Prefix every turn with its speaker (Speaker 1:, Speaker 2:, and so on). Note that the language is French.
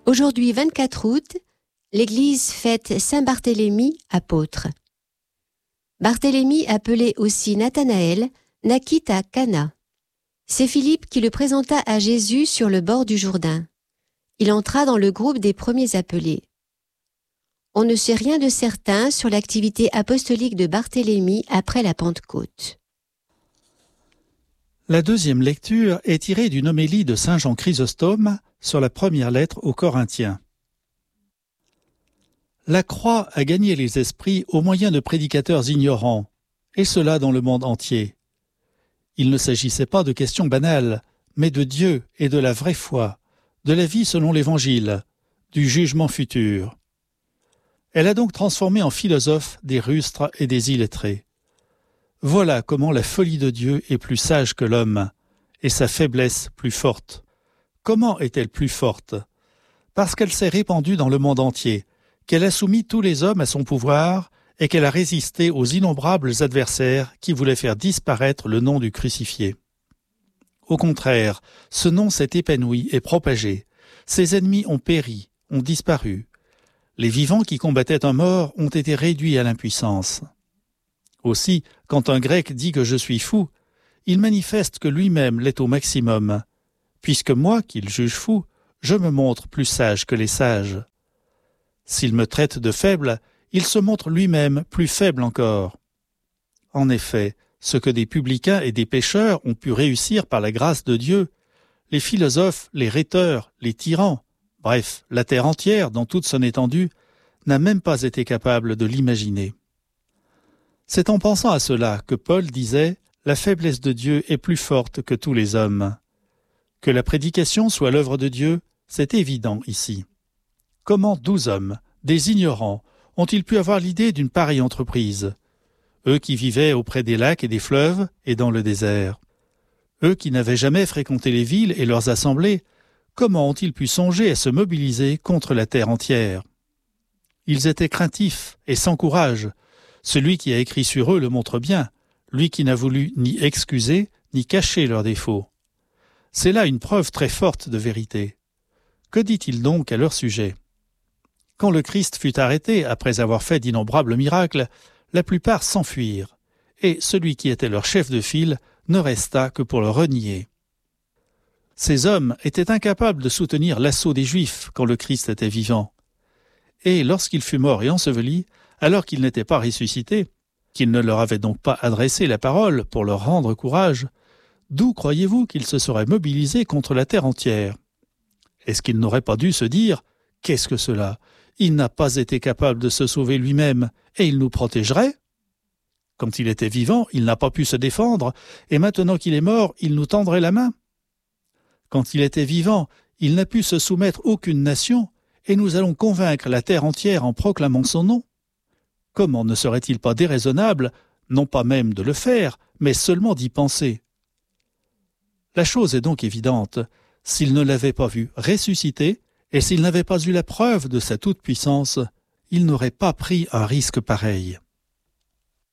Speaker 1: Aujourd'hui, 24 août, l'Église fête Saint Barthélemy, apôtre. Barthélemy, appelé aussi Nathanaël, naquit à Cana. C'est Philippe qui le présenta à Jésus sur le bord du Jourdain. Il entra dans le groupe des premiers appelés. On ne sait rien de certain sur l'activité apostolique de Barthélemy après la Pentecôte.
Speaker 2: La deuxième lecture est tirée d'une homélie de saint Jean Chrysostome sur la première lettre aux Corinthiens. La croix a gagné les esprits au moyen de prédicateurs ignorants, et cela dans le monde entier. Il ne s'agissait pas de questions banales, mais de Dieu et de la vraie foi, de la vie selon l'Évangile, du jugement futur. Elle a donc transformé en philosophes des rustres et des illettrés. Voilà comment la folie de Dieu est plus sage que l'homme, et sa faiblesse plus forte. Comment est-elle plus forte? Parce qu'elle s'est répandue dans le monde entier, qu'elle a soumis tous les hommes à son pouvoir et qu'elle a résisté aux innombrables adversaires qui voulaient faire disparaître le nom du crucifié. Au contraire, ce nom s'est épanoui et propagé. Ses ennemis ont péri, ont disparu. Les vivants qui combattaient un mort ont été réduits à l'impuissance. Aussi, quand un Grec dit que je suis fou, il manifeste que lui-même l'est au maximum. Puisque moi, qu'il juge fou, je me montre plus sage que les sages. S'il me traite de faible, il se montre lui-même plus faible encore. En effet, ce que des publicains et des pécheurs ont pu réussir par la grâce de Dieu, les philosophes, les rhéteurs, les tyrans, bref, la terre entière dans toute son étendue, n'a même pas été capable de l'imaginer. C'est en pensant à cela que Paul disait « La faiblesse de Dieu est plus forte que tous les hommes ». Que la prédication soit l'œuvre de Dieu, c'est évident ici. Comment 12 hommes, des ignorants, ont-ils pu avoir l'idée d'une pareille entreprise? Eux qui vivaient auprès des lacs et des fleuves et dans le désert. Eux qui n'avaient jamais fréquenté les villes et leurs assemblées, comment ont-ils pu songer à se mobiliser contre la terre entière? Ils étaient craintifs et sans courage. Celui qui a écrit sur eux le montre bien, lui qui n'a voulu ni excuser ni cacher leurs défauts. C'est là une preuve très forte de vérité. Que dit-il donc à leur sujet? Quand le Christ fut arrêté après avoir fait d'innombrables miracles, la plupart s'enfuirent, et celui qui était leur chef de file ne resta que pour le renier. Ces hommes étaient incapables de soutenir l'assaut des Juifs quand le Christ était vivant. Et lorsqu'il fut mort et enseveli, alors qu'il n'était pas ressuscité, qu'il ne leur avait donc pas adressé la parole pour leur rendre courage, d'où croyez-vous qu'il se serait mobilisé contre la terre entière? Est-ce qu'il n'aurait pas dû se dire « Qu'est-ce que cela? Il n'a pas été capable de se sauver lui-même, et il nous protégerait ?» Quand il était vivant, il n'a pas pu se défendre, et maintenant qu'il est mort, il nous tendrait la main. Quand il était vivant, il n'a pu se soumettre aucune nation, et nous allons convaincre la terre entière en proclamant son nom. Comment ne serait-il pas déraisonnable, non pas même de le faire, mais seulement d'y penser? La chose est donc évidente. S'il ne l'avait pas vu ressusciter, et s'il n'avait pas eu la preuve de sa toute-puissance, il n'aurait pas pris un risque pareil.